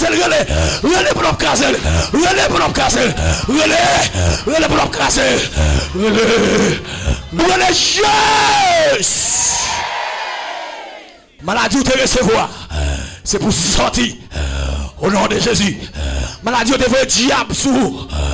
casser, relais pour nous casser, relais pour nous casser, relais pour nous casser, relais Jésus. Maladie te recevoir, c'est pour sortir au nom de Jésus. Maladie te veut diable sous,